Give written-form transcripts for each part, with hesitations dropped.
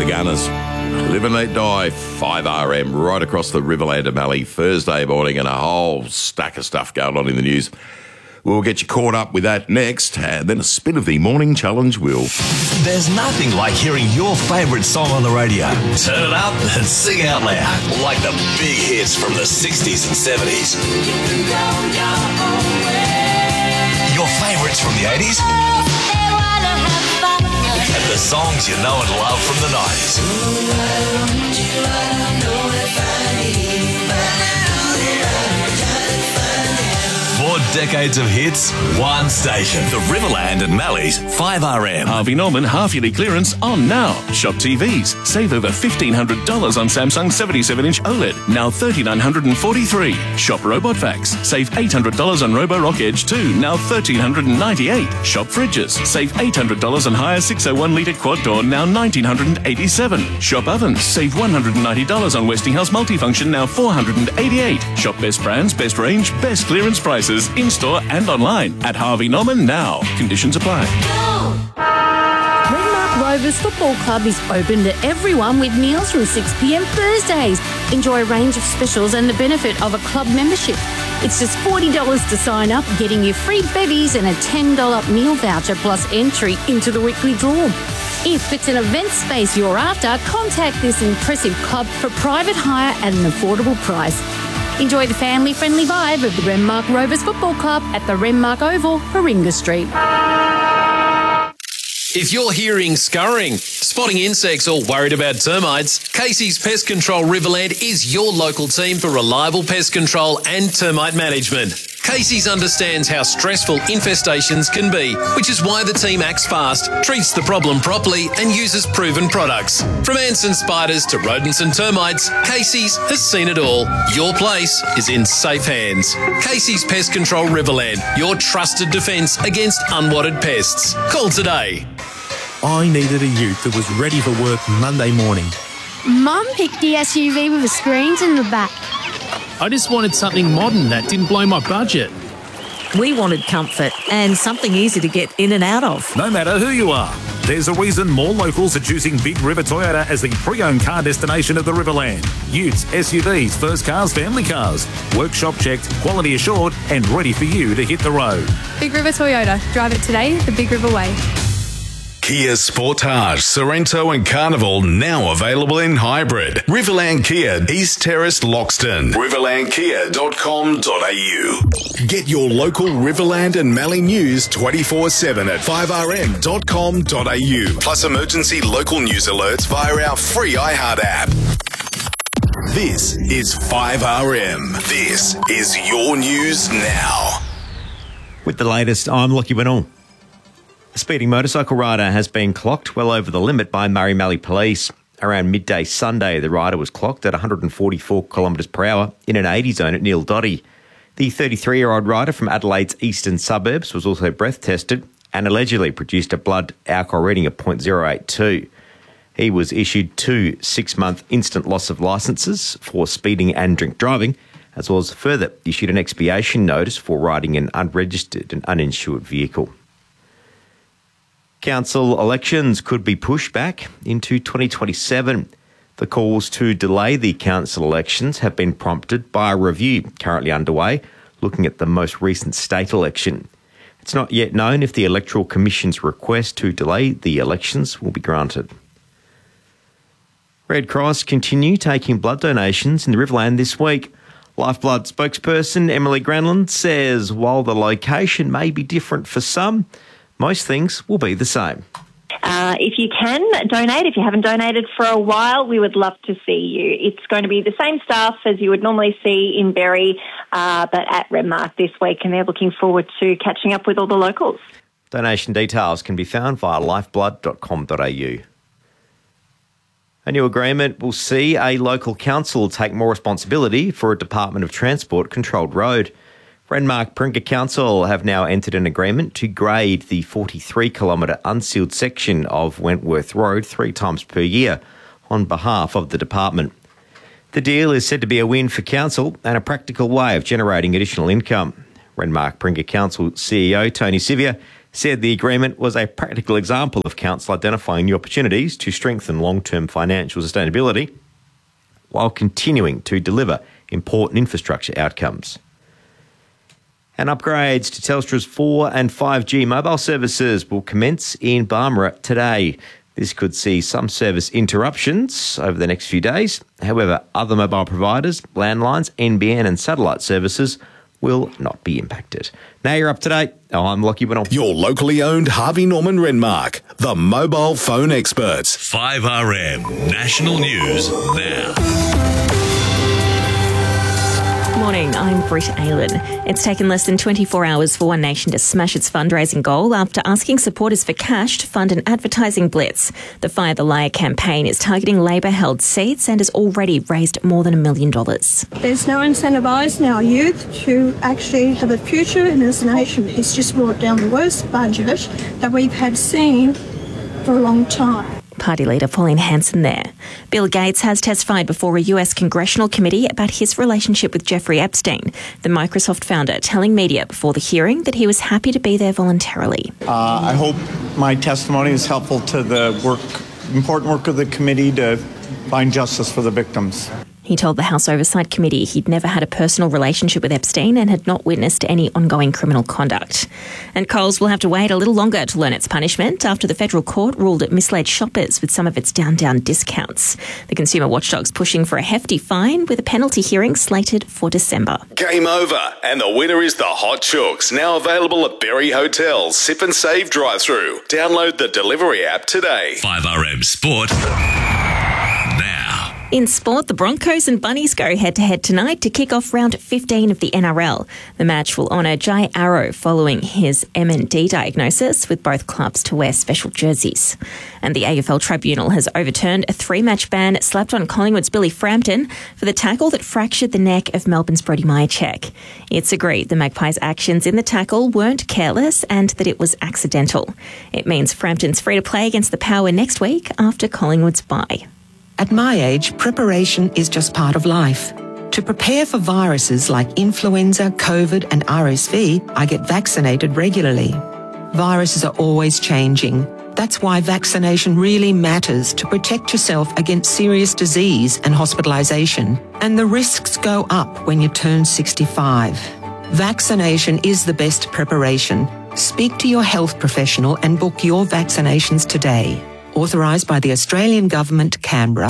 the Gunners. Live and Let Die, 5RM, right across the Riverland and Mallee, Thursday morning, and a whole stack of stuff going on in the news. We'll get you caught up with that next, and then a spin of the morning challenge will. There's nothing like hearing your favourite song on the radio. Turn it up and sing out loud, like the big hits from the 60s and 70s. Your favourites from the 80s. And the songs you know and love from the 90s. 4 decades of hits, one station. The Riverland and Mallee's 5RM. Harvey Norman half-yearly clearance on now. Shop TVs. Save over $1,500 on Samsung 77-inch OLED. Now $3,943. Shop Robot Vacs. Save $800 on Roborock Edge 2. Now $1,398. Shop fridges. Save $800 on Haier 601-litre quad door. Now $1,987. Shop ovens. Save $190 on Westinghouse multifunction. Now $488. Shop best brands, best range, best clearance prices in-store and online at Harvey Norman now. Conditions apply. Renmark Rovers Football Club is open to everyone with meals from 6 p.m. Thursdays. Enjoy a range of specials and the benefit of a club membership. It's just $40 to sign up, getting you free bevies and a $10 meal voucher plus entry into the weekly draw. If it's an event space you're after, contact this impressive club for private hire at an affordable price. Enjoy the family-friendly vibe of the Renmark Rovers Football Club at the Renmark Oval, Warringah Street. If you're hearing scurrying, spotting insects or worried about termites, Casey's Pest Control Riverland is your local team for reliable pest control and termite management. Casey's understands how stressful infestations can be, which is why the team acts fast, treats the problem properly and uses proven products. From ants and spiders to rodents and termites, Casey's has seen it all. Your place is in safe hands. Casey's Pest Control Riverland, your trusted defence against unwanted pests. Call today. I needed a ute that was ready for work Monday morning. Mum picked the SUV with the screens in the back. I just wanted something modern that didn't blow my budget. We wanted comfort and something easy to get in and out of. No matter who you are, there's a reason more locals are choosing Big River Toyota as the pre-owned car destination of the Riverland. Utes, SUVs, first cars, family cars. Workshop checked, quality assured and ready for you to hit the road. Big River Toyota. Drive it today the Big River way. Kia Sportage, Sorrento and Carnival now available in hybrid. Riverland Kia, East Terrace, Loxton. riverlandkia.com.au. Get your local Riverland and Mallee news 24/7 at 5rm.com.au. Plus emergency local news alerts via our free iHeart app. This is 5RM. This is your news now. With the latest, I'm Lockie Winnell. A speeding motorcycle rider has been clocked well over the limit by Murray Mallee Police. Around midday Sunday, the rider was clocked at 144 kilometres per hour in an 80 zone at Neil Dotty. The 33-year-old rider from Adelaide's eastern suburbs was also breath tested and allegedly produced a blood alcohol reading of .082. He was issued 2 6-month instant loss of licences for speeding and drink driving, as well as further issued an expiation notice for riding an unregistered and uninsured vehicle. Council elections could be pushed back into 2027. The calls to delay the council elections have been prompted by a review currently underway looking at the most recent state election. It's not yet known if the Electoral Commission's request to delay the elections will be granted. Red Cross continue taking blood donations in the Riverland this week. Lifeblood spokesperson Emily Granlund says while the location may be different for some, most things will be the same. If you can donate, if you haven't donated for a while, we would love to see you. It's going to be the same staff as you would normally see in Berry, but at Renmark this week, and they're looking forward to catching up with all the locals. Donation details can be found via lifeblood.com.au. A new agreement will see a local council take more responsibility for a Department of Transport controlled road. Renmark Paringa Council have now entered an agreement to grade the 43-kilometre unsealed section of Wentworth Road 3 times per year on behalf of the department. The deal is said to be a win for council and a practical way of generating additional income. Renmark Paringa Council CEO Tony Sivia said the agreement was a practical example of council identifying new opportunities to strengthen long-term financial sustainability while continuing to deliver important infrastructure outcomes. And upgrades to Telstra's 4 and 5G mobile services will commence in Barmera today. This could see some service interruptions over the next few days. However, other mobile providers, landlines, NBN and satellite services will not be impacted. Now you're up to date. I'm Lockie Winnell. Your locally owned Harvey Norman Renmark, the mobile phone experts. 5RM National News now. Morning, I'm Britt Aylen. It's taken less than 24 hours for One Nation to smash its fundraising goal after asking supporters for cash to fund an advertising blitz. The Fire the Liar campaign is targeting Labor-held seats and has already raised more than $1 million. There's no incentivising our youth to actually have a future in this nation. It's just brought down the worst budget that we've had seen for a long time. Party leader Pauline Hanson there. Bill Gates has testified before a US congressional committee about his relationship with Jeffrey Epstein, the Microsoft founder, telling media before the hearing that he was happy to be there voluntarily. I hope my testimony is helpful to the important work of the committee to find justice for the victims. He told the House Oversight Committee he'd never had a personal relationship with Epstein and had not witnessed any ongoing criminal conduct. And Coles will have to wait a little longer to learn its punishment after the federal court ruled it misled shoppers with some of its down discounts. The consumer watchdog's pushing for a hefty fine with a penalty hearing slated for December. Game over, and the winner is the Hot Chooks, now available at Berry Hotel's Sip and Save drive-thru. Download the delivery app today. 5RM Sport. In sport, the Broncos and Bunnies go head-to-head tonight to kick off round 15 of the NRL. The match will honour Jai Arrow following his MND diagnosis, with both clubs to wear special jerseys. And the AFL Tribunal has overturned a 3-match ban slapped on Collingwood's Billy Frampton for the tackle that fractured the neck of Melbourne's Brody Myercheck. It's agreed the Magpies' actions in the tackle weren't careless and that it was accidental. It means Frampton's free to play against the Power next week after Collingwood's bye. At my age, preparation is just part of life. To prepare for viruses like influenza, COVID and RSV, I get vaccinated regularly. Viruses are always changing. That's why vaccination really matters to protect yourself against serious disease and hospitalisation. And the risks go up when you turn 65. Vaccination is the best preparation. Speak to your health professional and book your vaccinations today. Authorised by the Australian Government, Canberra.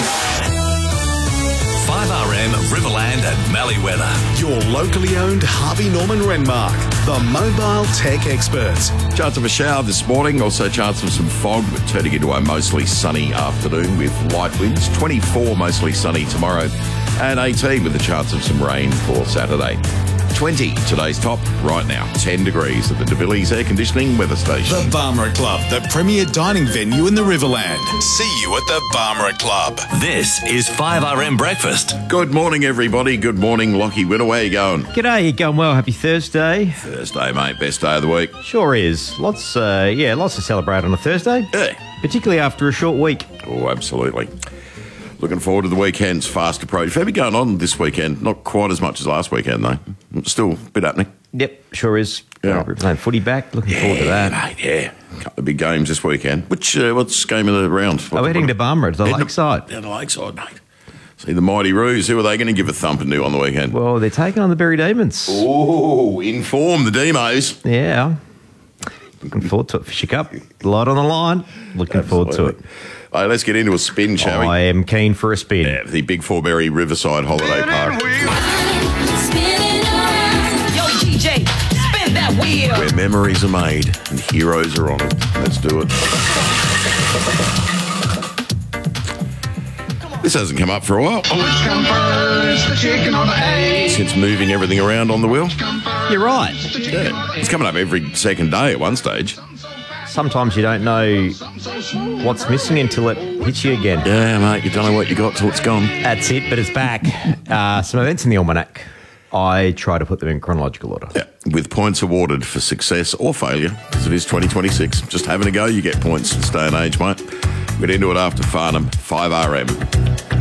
5RM Riverland and Malleeweather. Your locally owned Harvey Norman Renmark, the mobile tech experts. Chance of a shower this morning, also chance of some fog, but turning into a mostly sunny afternoon with light winds. 24 mostly sunny tomorrow, and 18 with a chance of some rain for Saturday. 20 today's top right now, 10 degrees at the DeVillies Air Conditioning Weather Station. The Barmera Club, the premier dining venue in the Riverland. See you at the Barmera Club. This is 5RM Breakfast. Good morning, everybody. Good morning, Lockie Winnell. How you going? G'day, you going well? Happy Thursday. Thursday, mate. Best day of the week. Sure is. Lots to celebrate on a Thursday. Yeah. Particularly after a short week. Oh, absolutely. Looking forward to the weekend's fast approach. Fair bit going on this weekend. Not quite as much as last weekend, though. Still a bit happening. Yep, sure is. Yeah. We're playing footy back. Looking forward to that. Mate, yeah. A couple of big games this weekend. What's game of the round? We're heading to Barmera, to the Lakeside. Down the Lakeside, mate. See the Mighty Roos. Who are they going to give a thumping to on the weekend? Well, they're taking on the Berry Demons. Oh, in form, the Demos. Yeah. Looking forward to it. Fisher Cup. A lot on the line. Looking forward to it. Hey, let's get into a spin, shall we? I am keen for a spin. Yeah, the Big Forberry Riverside Holiday Park. Yo, DJ, spin that wheel. Where memories are made and heroes are honoured. Let's do it. This hasn't come up for a while. Since moving everything around on the wheel. You're right. Yeah. It's coming up every second day at one stage. Sometimes you don't know what's missing until it hits you again. Yeah, mate, you don't know what you got till it's gone. That's it, but it's back. Some events in the Almanac. I try to put them in chronological order. Yeah, with points awarded for success or failure, because it is 2026. Just having a go, you get points in this day and age, mate. We'll get into it after Farnham, 5RM.